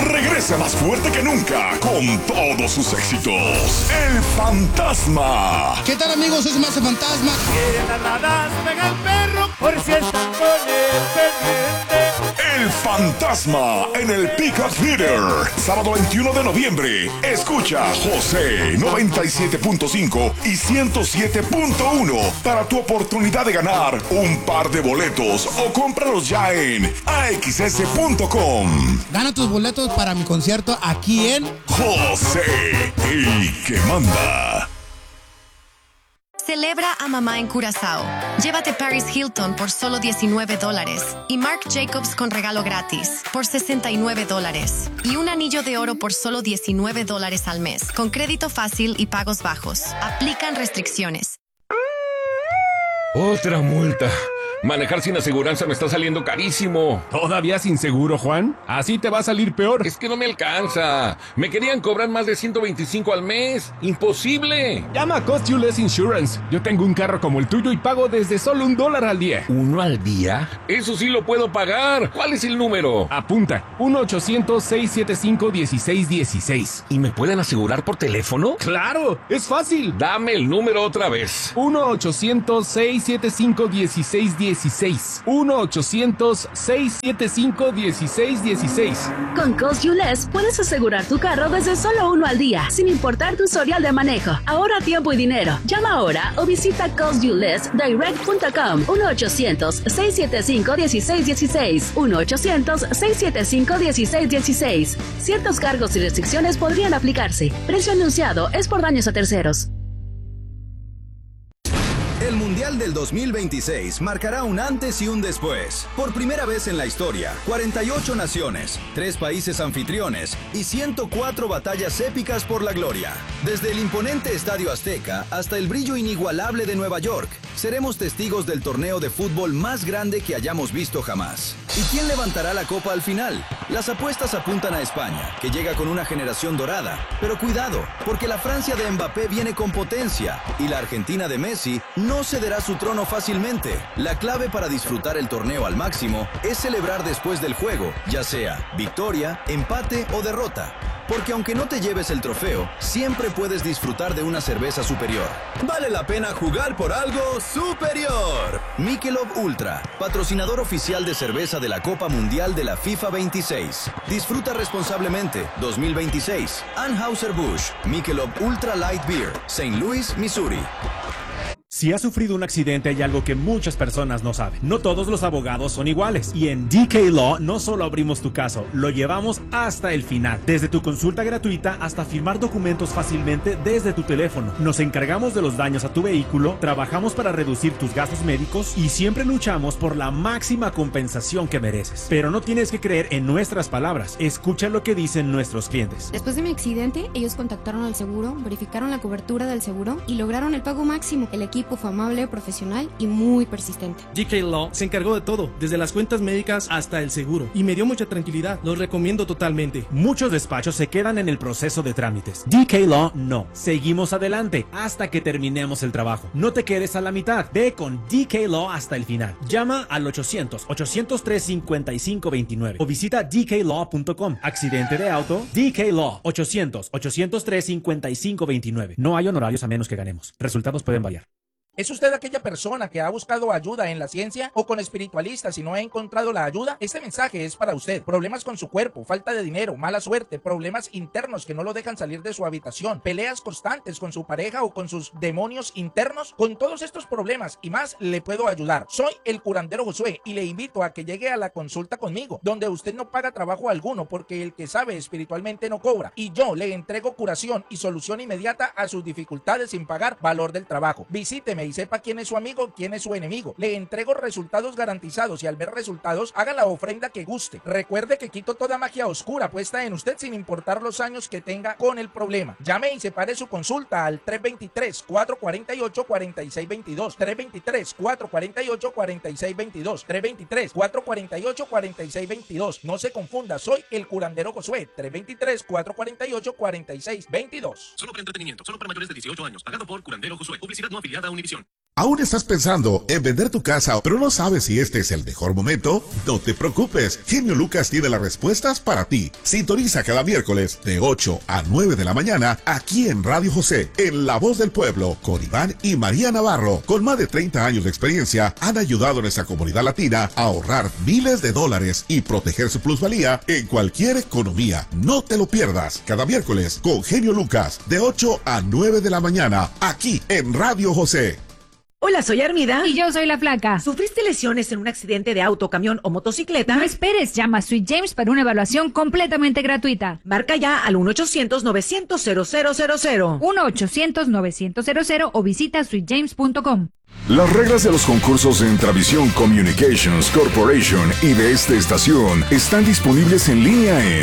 regresa más fuerte que nunca con todos sus éxitos. El Fantasma. ¿Qué tal, amigos? Es Master Fantasma. Pega el perro por si está con el pendiente. El Fantasma en el Peacock Theater. Sábado 21 de noviembre. Escucha José 97.5 y 107.1 para tu oportunidad de ganar un par de boletos o cómpralos ya en axs.com. Gana tus boletos para mi concierto aquí en José, el que manda. Celebra a mamá en Curazao. Llévate Paris Hilton por solo $19 y Marc Jacobs con regalo gratis por $69 y un anillo de oro por solo $19 al mes con crédito fácil y pagos bajos. Aplican restricciones. Otra multa. Manejar sin aseguranza me está saliendo carísimo. ¿Todavía sin seguro, Juan? Así te va a salir peor. Es que no me alcanza. Me querían cobrar más de 125 al mes. ¡Imposible! Llama a Cost You Less Insurance. Yo tengo un carro como el tuyo y pago desde solo $1 al día. ¿Uno al día? Eso sí lo puedo pagar. ¿Cuál es el número? Apunta. 1-800-675-1616. ¿Y me pueden asegurar por teléfono? ¡Claro! ¡Es fácil! Dame el número otra vez. 1-800-675-1616. 1-800-675-1616. Con Cost You Less puedes asegurar tu carro desde solo $1 al día, sin importar tu historial de manejo. Ahorra tiempo y dinero. Llama ahora o visita costyouLessDirect.com. 1-800-675-1616. 1-800-675-1616. Ciertos cargos y restricciones podrían aplicarse. Precio anunciado es por daños a terceros. El Mundial del 2026 marcará un antes y un después. Por primera vez en la historia, 48 naciones, 3 países anfitriones y 104 batallas épicas por la gloria. Desde el imponente Estadio Azteca hasta el brillo inigualable de Nueva York, seremos testigos del torneo de fútbol más grande que hayamos visto jamás. ¿Y quién levantará la copa al final? Las apuestas apuntan a España, que llega con una generación dorada. Pero cuidado, porque la Francia de Mbappé viene con potencia y la Argentina de Messi no cederá su trono fácilmente. La clave para disfrutar el torneo al máximo es celebrar después del juego, ya sea victoria, empate o derrota. Porque aunque no te lleves el trofeo, siempre puedes disfrutar de una cerveza superior. Vale la pena jugar por algo superior. Michelob Ultra, patrocinador oficial de cerveza de la Copa Mundial de la FIFA 26. Disfruta responsablemente. 2026. Anheuser-Busch, Michelob Ultra Light Beer, St. Louis, Missouri. Si has sufrido un accidente, hay algo que muchas personas no saben. No todos los abogados son iguales. Y en DK Law no solo abrimos tu caso, lo llevamos hasta el final. Desde tu consulta gratuita hasta firmar documentos fácilmente desde tu teléfono. Nos encargamos de los daños a tu vehículo, trabajamos para reducir tus gastos médicos y siempre luchamos por la máxima compensación que mereces. Pero no tienes que creer en nuestras palabras. Escucha lo que dicen nuestros clientes. Después de mi accidente, ellos contactaron al seguro, verificaron la cobertura del seguro y lograron el pago máximo. El equipo fue amable, profesional y muy persistente. DK Law se encargó de todo, desde las cuentas médicas hasta el seguro, y me dio mucha tranquilidad. Los recomiendo totalmente. Muchos despachos se quedan en el proceso de trámites. DK Law no. Seguimos adelante hasta que terminemos el trabajo. No te quedes a la mitad. Ve con DK Law hasta el final. Llama al 800-803-5529 o visita dklaw.com. Accidente de auto, DK Law. 800-803-5529. No hay honorarios a menos que ganemos. Resultados pueden variar. ¿Es usted aquella persona que ha buscado ayuda en la ciencia o con espiritualistas y no ha encontrado la ayuda? Este mensaje es para usted. Problemas con su cuerpo, falta de dinero, mala suerte, problemas internos que no lo dejan salir de su habitación, peleas constantes con su pareja o con sus demonios internos. Con todos estos problemas y más le puedo ayudar. Soy el curandero Josué y le invito a que llegue a la consulta conmigo, donde usted no paga trabajo alguno porque el que sabe espiritualmente no cobra. Y yo le entrego curación y solución inmediata a sus dificultades sin pagar valor del trabajo. Visíteme y sepa quién es su amigo, quién es su enemigo. Le entrego resultados garantizados y al ver resultados, haga la ofrenda que guste. Recuerde que quito toda magia oscura puesta en usted sin importar los años que tenga con el problema. Llame y separe su consulta al 323-448-4622. 323-448-4622. 323-448-4622. No se confunda, soy el curandero Josué. 323-448-4622. Solo para entretenimiento, solo para mayores de 18 años. Pagado por Curandero Josué. Publicidad no afiliada a Univision. ¿Aún estás pensando en vender tu casa, pero no sabes si este es el mejor momento? No te preocupes, Genio Lucas tiene las respuestas para ti. Sintoniza cada miércoles de 8 a 9 de la mañana aquí en Radio José, en La Voz del Pueblo, con Iván y María Navarro. Con más de 30 años de experiencia, han ayudado a nuestra comunidad latina a ahorrar miles de dólares y proteger su plusvalía en cualquier economía. No te lo pierdas, cada miércoles con Genio Lucas, de 8 a 9 de la mañana, aquí en Radio José. Hola, soy Armida. Y yo soy la Flaca. ¿Sufriste lesiones en un accidente de auto, camión o motocicleta? No esperes, llama a Sweet James para una evaluación completamente gratuita. Marca ya al 1-800-900-0000. 1-800-900-0000 o visita sweetjames.com. Las reglas de los concursos de Intravisión Communications Corporation y de esta estación están disponibles en línea en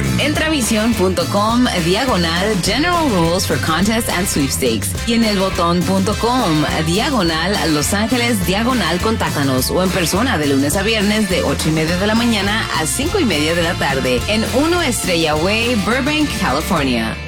Entravision.com/General Rules for Contests and Sweepstakes y en elbotón.com/Los Ángeles /Contáctanos o en persona de lunes a viernes de 8:30 de la mañana a 5:30 de la tarde en 1 Estrella Way, Burbank, California.